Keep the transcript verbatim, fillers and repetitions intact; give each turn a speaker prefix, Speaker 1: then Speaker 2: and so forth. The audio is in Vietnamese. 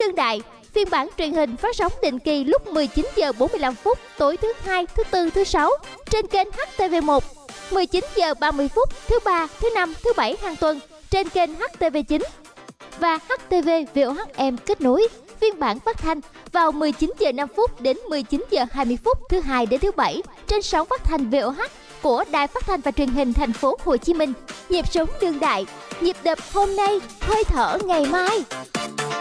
Speaker 1: đương đại, phiên bản truyền hình phát sóng định kỳ lúc mười chín giờ bốn mươi lăm phút tối thứ hai, thứ tư, thứ sáu trên kênh hát tê vê một, mười chín giờ ba mươi phút thứ ba, thứ năm, thứ bảy hàng tuần trên kênh hát tê vê chín và hát tê vê vê o hát em kết nối. Phiên bản phát thanh vào mười chín giờ năm phút đến mười chín giờ hai mươi phút thứ hai đến thứ bảy trên sóng phát thanh vê o hát của Đài Phát thanh và Truyền hình Thành phố Hồ Chí Minh. Nhịp sống đương đại, nhịp đập hôm nay, hơi thở ngày mai.